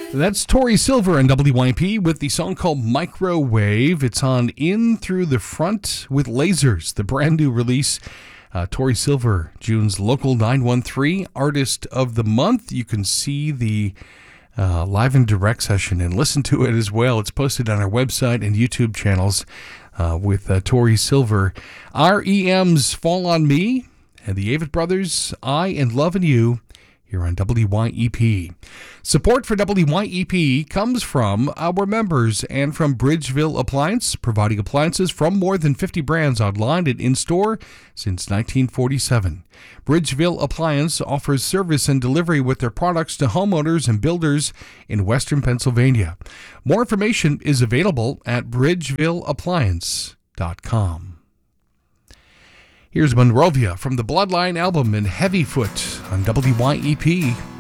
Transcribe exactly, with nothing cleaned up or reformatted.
That's Tori Silver and W Y P with the song called Microwave. It's on In Through the Front with Lasers, the brand new release. Uh, Tori Silver, June's Local nine one three Artist of the Month. You can see the uh, live and direct session and listen to it as well. It's posted on our website and YouTube channels uh, with uh, Tori Silver. R E M's Fall on Me and the Avett Brothers, I and Love and You, here on W Y E P. Support for W Y E P comes from our members and from Bridgeville Appliance, providing appliances from more than fifty brands online and in-store since nineteen forty-seven. Bridgeville Appliance offers service and delivery with their products to homeowners and builders in western Pennsylvania. More information is available at bridgeville appliance dot com. Here's Monrovia from the Bloodline album and Heavyfoot on W Y E P.